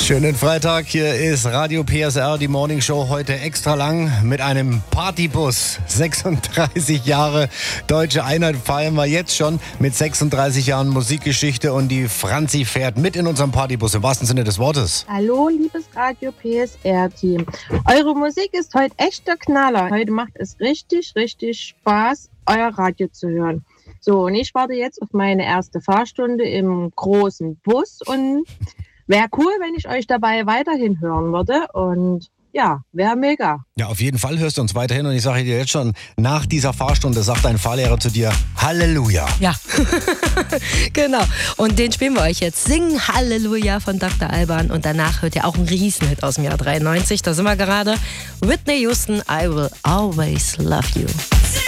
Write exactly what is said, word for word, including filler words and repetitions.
Schönen Freitag, hier ist Radio P S R, die Morning Show heute extra lang mit einem Partybus. sechsunddreißig Jahre Deutsche Einheit feiern wir jetzt schon mit sechsunddreißig Jahren Musikgeschichte und die Franzi fährt mit in unserem Partybus, im wahrsten Sinne des Wortes. Hallo, liebes Radio P S R-Team. Eure Musik ist heute echt der Knaller. Heute macht es richtig, richtig Spaß, euer Radio zu hören. So, und ich warte jetzt auf meine erste Fahrstunde im großen Bus und wäre cool, wenn ich euch dabei weiterhin hören würde und ja, wäre mega. Ja, auf jeden Fall hörst du uns weiterhin und ich sage dir jetzt schon, nach dieser Fahrstunde sagt dein Fahrlehrer zu dir Halleluja. Ja, genau. Und den spielen wir euch jetzt. Singen Halleluja von Doktor Alban und danach hört ihr auch einen Riesenhit aus dem Jahr dreiundneunzig. Da sind wir gerade. Whitney Houston, I Will Always Love You.